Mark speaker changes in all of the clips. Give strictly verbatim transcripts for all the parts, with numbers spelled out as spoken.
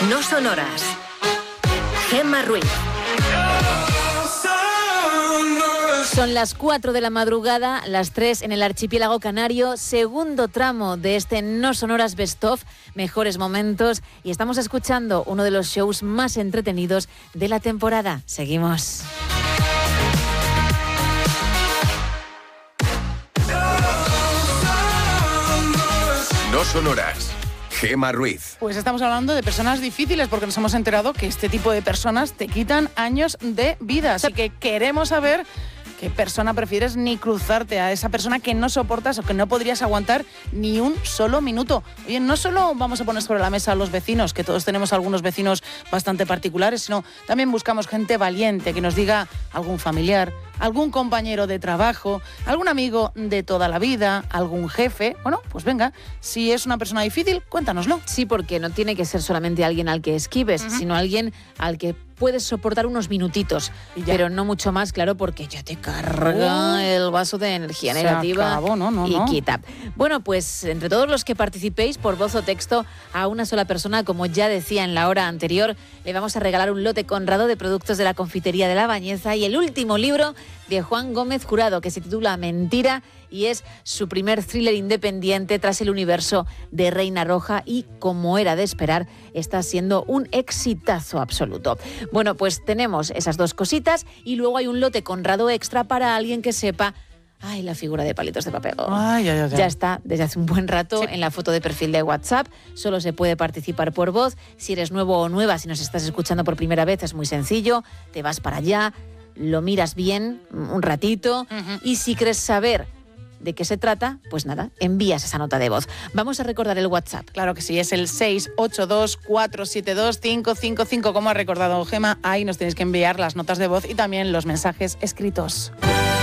Speaker 1: No son horas. Gemma Ruiz.
Speaker 2: Son las cuatro de la madrugada, las tres en el archipiélago canario, segundo tramo de este No Son Horas Best Of, mejores momentos, y estamos escuchando uno de los shows más entretenidos de la temporada. Seguimos.
Speaker 3: No Son Horas. Gemma Ruiz.
Speaker 4: Pues estamos hablando de personas difíciles porque nos hemos enterado que este tipo de personas te quitan años de vida. Así que queremos saber qué persona prefieres, ni cruzarte a esa persona que no soportas o que no podrías aguantar ni un solo minuto. Oye, no solo vamos a poner sobre la mesa a los vecinos, que todos tenemos algunos vecinos bastante particulares, sino también buscamos gente valiente que nos diga algún familiar, algún compañero de trabajo, algún amigo de toda la vida, algún jefe. Bueno, pues venga, si es una persona difícil, cuéntanoslo.
Speaker 2: Sí, porque no tiene que ser solamente alguien al que esquives, uh-huh. sino alguien al que puedes soportar unos minutitos, pero no mucho más, claro, porque ya te carga uh, el vaso de energía negativa
Speaker 4: acabó, no, no,
Speaker 2: y
Speaker 4: no.
Speaker 2: quita. Bueno, pues entre todos los que participéis por voz o texto a una sola persona, como ya decía en la hora anterior, le vamos a regalar un lote Conrado de productos de la confitería de La Bañeza y el último libro de Juan Gómez Jurado, que se titula Mentira, y es su primer thriller independiente tras el universo de Reina Roja y, como era de esperar, está siendo un exitazo absoluto. Bueno, pues tenemos esas dos cositas y luego hay un lote Conrado extra para alguien que sepa. Ay, la figura de palitos de papel.
Speaker 4: Ay, ay, ay.
Speaker 2: Ya está desde hace un buen rato
Speaker 4: sí.
Speaker 2: en la foto de perfil de WhatsApp. Solo se puede participar por voz. Si eres nuevo o nueva, si nos estás escuchando por primera vez, es muy sencillo. Te vas para allá, lo miras bien un ratito uh-huh. y si quieres saber de qué se trata, pues nada, envías esa nota de voz. Vamos a recordar el WhatsApp.
Speaker 4: Claro que sí, es el seis ocho dos, cuatro siete dos, cinco cinco cinco. Como ha recordado Gemma, ahí nos tenéis que enviar las notas de voz y también los mensajes escritos.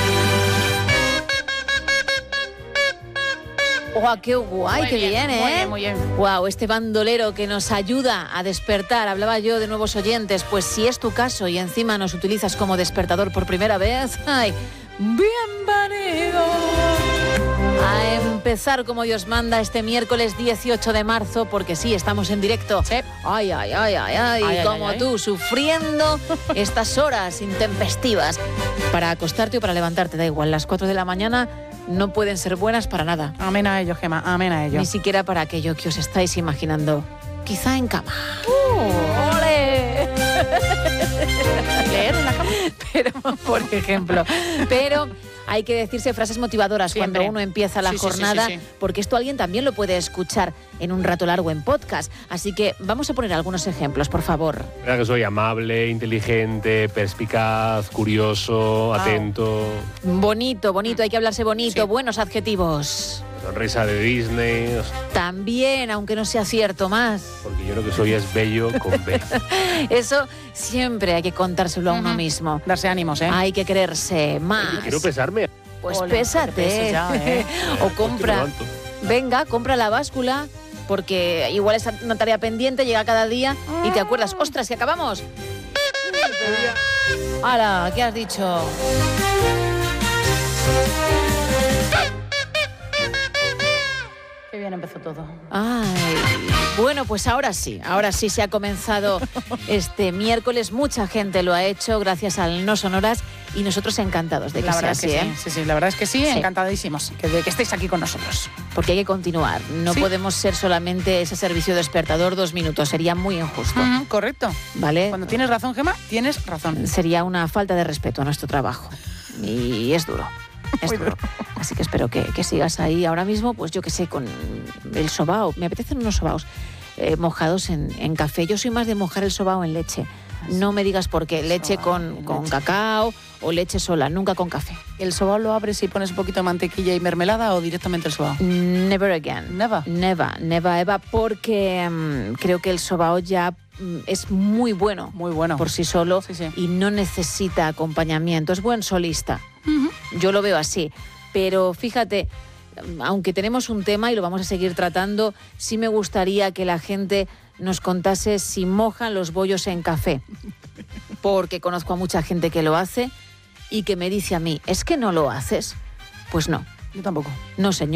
Speaker 2: ¡Guau, qué guay,
Speaker 4: muy
Speaker 2: qué
Speaker 4: bien,
Speaker 2: bien, eh!
Speaker 4: Muy bien, muy bien.
Speaker 2: ¡Guau, este bandolero que nos ayuda a despertar! Hablaba yo de nuevos oyentes, pues si es tu caso y encima nos utilizas como despertador por primera vez, ¡ay! ¡Bienvenido! A empezar como Dios manda este miércoles dieciocho de marzo, porque sí, estamos en directo.
Speaker 4: Sí.
Speaker 2: Ay, ay, ay, ay, ay,
Speaker 4: ay
Speaker 2: como
Speaker 4: ay,
Speaker 2: tú,
Speaker 4: ay.
Speaker 2: sufriendo estas horas intempestivas. Para acostarte o para levantarte, da igual, las cuatro de la mañana no pueden ser buenas para nada.
Speaker 4: Amén a ello, Gemma, amén a ello.
Speaker 2: Ni siquiera para aquello que os estáis imaginando, quizá en cama. Uh, ¡Ole!
Speaker 4: Leer en la cama.
Speaker 2: Pero, por ejemplo, pero hay que decirse frases motivadoras
Speaker 4: Siempre.
Speaker 2: cuando uno empieza la
Speaker 4: sí,
Speaker 2: jornada,
Speaker 4: sí, sí, sí.
Speaker 2: porque esto alguien también lo puede escuchar en un rato largo en podcast. Así que vamos a poner algunos ejemplos, por favor.
Speaker 5: Verdad que soy amable, inteligente, perspicaz, curioso,
Speaker 4: Wow.
Speaker 5: atento.
Speaker 2: Bonito, bonito, hay que hablarse bonito,
Speaker 4: Sí.
Speaker 2: buenos adjetivos.
Speaker 5: Sonrisa de Disney.
Speaker 2: También, aunque no sea cierto, más.
Speaker 5: Porque yo lo que soy es bello con B.
Speaker 2: Eso siempre hay que contárselo a uno
Speaker 4: Uh-huh.
Speaker 2: mismo.
Speaker 4: Darse ánimos, ¿eh?
Speaker 2: Hay que quererse más.
Speaker 5: Oye, quiero pesarme.
Speaker 2: Pues
Speaker 4: Hola,
Speaker 2: pésate.
Speaker 4: te peses ya, ¿eh?
Speaker 2: O
Speaker 5: Pues que me
Speaker 2: compra.
Speaker 5: levanto.
Speaker 2: Venga, compra la báscula, porque igual es una tarea pendiente, llega cada día y te acuerdas, ostras, que acabamos. ¡Hala! ¿Qué has dicho?
Speaker 4: Qué bien empezó todo.
Speaker 2: Ay, bueno, pues ahora sí, ahora sí se ha comenzado este miércoles. Mucha gente lo ha hecho gracias al No Son Horas y nosotros encantados de que
Speaker 4: La
Speaker 2: sea
Speaker 4: verdad es
Speaker 2: así,
Speaker 4: que
Speaker 2: ¿eh?
Speaker 4: sí, sí, sí, la verdad es que sí,
Speaker 2: Sí.
Speaker 4: encantadísimos que de que estéis aquí con nosotros.
Speaker 2: Porque hay que continuar. No
Speaker 4: Sí.
Speaker 2: podemos ser solamente ese servicio despertador dos minutos. Sería muy injusto,
Speaker 4: Uh-huh, correcto.
Speaker 2: ¿vale?
Speaker 4: Cuando tienes razón, Gemma, tienes razón.
Speaker 2: Sería una falta de respeto a nuestro trabajo. Y es duro. Es
Speaker 4: Muy
Speaker 2: duro.
Speaker 4: duro.
Speaker 2: Así que espero que, que sigas ahí ahora mismo, pues yo qué sé, con el sobao. Me apetecen unos sobaos eh, mojados en, en café. Yo soy más de mojar el sobao en leche. No me digas por qué. Leche
Speaker 4: Sobao
Speaker 2: con,
Speaker 4: en
Speaker 2: con
Speaker 4: leche.
Speaker 2: cacao o leche sola, nunca con café.
Speaker 4: ¿El sobao lo abres y pones un poquito de mantequilla y mermelada o directamente el sobao?
Speaker 2: Never again.
Speaker 4: Never.
Speaker 2: Never, never, ever, porque mm, creo que el sobao ya mm, es muy bueno.
Speaker 4: Muy bueno.
Speaker 2: Por sí solo
Speaker 4: Sí, sí.
Speaker 2: y no necesita acompañamiento. Es buen solista.
Speaker 4: Uh-huh.
Speaker 2: Yo lo veo así. Pero fíjate, aunque tenemos un tema y lo vamos a seguir tratando, sí me gustaría que la gente nos contase si mojan los bollos en café. Porque conozco a mucha gente que lo hace y que me dice a mí, ¿es que no lo haces? Pues no,
Speaker 4: Yo tampoco.
Speaker 2: no señor.